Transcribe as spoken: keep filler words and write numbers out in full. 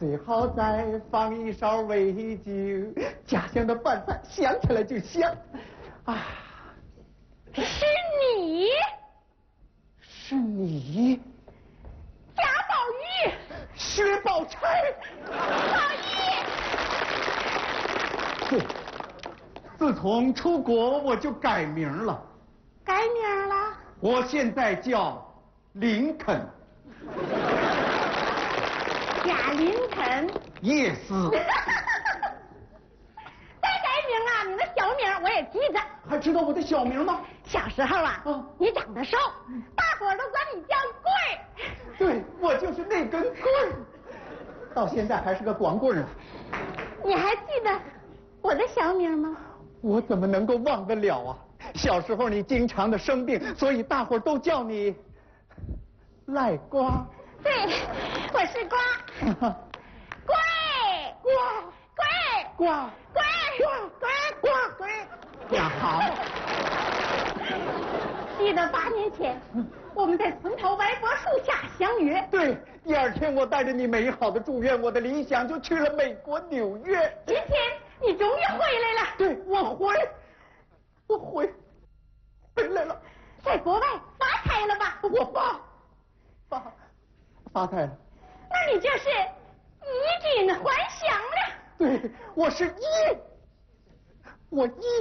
最好再放一勺味酒，家乡的饭菜想起来就香。啊， 是你， 是你， 贾宝玉， 薛宝钗。 宝玉， 不，自从出国我就改名了。 改名了？ 我现在叫林肯。 贾林肯。 叶斯。 再改名啊，你的小名我也记着。 还知道我的小名吗？ 小时候啊， 哦你长得瘦，大伙儿都管你叫棍儿。 对，我就是那根棍儿，到现在还是个光棍儿。 你还记得我的小名吗？ 我怎么能够忘得了啊？小时候你经常的生病，所以大伙儿都叫你赖瓜。 对，我是瓜。龟瓜龟瓜龟瓜瓜瓜瓜呀好。 记得八年前，我们在村头歪脖树下相约。 对，第二天我带着你美好的祝愿，我的理想就去了美国纽约。 今天你终于回来了。 对，我回，我回，回来了。 在国外发财了吧？ 我发，发，发财了。 那你就是衣锦还乡了。 对，我是一，我一。